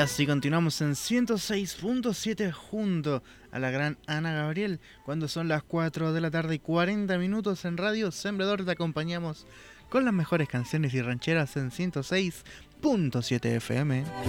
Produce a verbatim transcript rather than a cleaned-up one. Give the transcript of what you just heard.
así continuamos en ciento seis punto siete junto a la gran Ana Gabriel. Cuando son las cuatro de la tarde y cuarenta minutos en Radio Sembrador, te acompañamos con las mejores canciones y rancheras en ciento seis punto siete F M.